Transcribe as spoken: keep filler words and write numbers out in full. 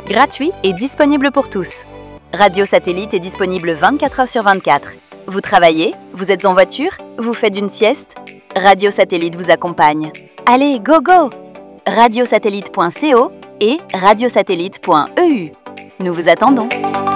gratuit et disponible pour tous. Radio Satellite est disponible vingt-quatre heures sur vingt-quatre. Vous travaillez? Vous êtes en voiture? Vous faites une sieste? Radio Satellite vous accompagne. Allez, go go! radiosatellite point co et radiosatellite point e u. Nous vous attendons.